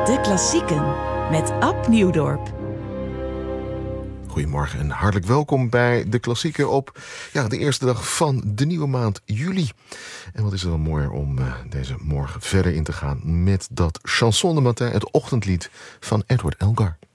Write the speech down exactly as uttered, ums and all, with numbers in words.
De Klassieken met Ab Nieuwdorp. Goedemorgen en hartelijk welkom bij De Klassieken op ja, de eerste dag van de nieuwe maand juli. En wat is er dan mooier om uh, deze morgen verder in te gaan met dat Chanson de Matin, het ochtendlied van Edward Elgar.